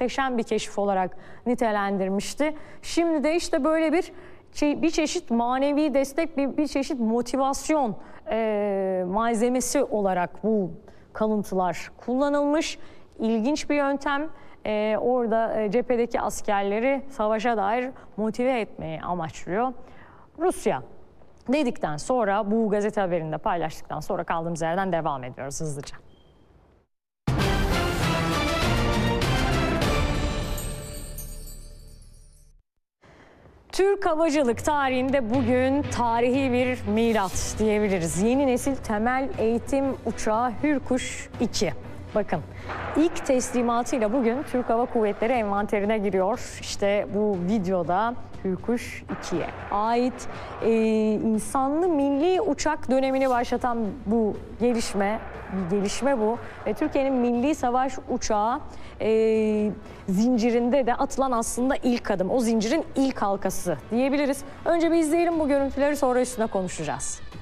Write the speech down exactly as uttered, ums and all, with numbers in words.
muhteşem bir keşif olarak nitelendirmişti. Şimdi de işte böyle bir bir çeşit manevi destek, bir, bir çeşit motivasyon e, malzemesi olarak bu kalıntılar kullanılmış. İlginç bir yöntem. E, orada e, cephedeki askerleri savaşa dair motive etmeyi amaçlıyor. Rusya dedikten sonra, bu gazete haberinde paylaştıktan sonra kaldığımız yerden devam ediyoruz hızlıca. Türk havacılık tarihinde bugün tarihi bir milat diyebiliriz. Yeni nesil temel eğitim uçağı Hürkuş iki. Bakın, ilk teslimatıyla bugün Türk Hava Kuvvetleri envanterine giriyor. İşte bu videoda Hürkuş ikiye ait e, insanlı milli uçak dönemini başlatan bu gelişme, bir gelişme bu. Ve Türkiye'nin milli savaş uçağı e, zincirinde de atılan aslında ilk adım. O zincirin ilk halkası diyebiliriz. Önce bir izleyelim bu görüntüleri, sonra üstüne konuşacağız.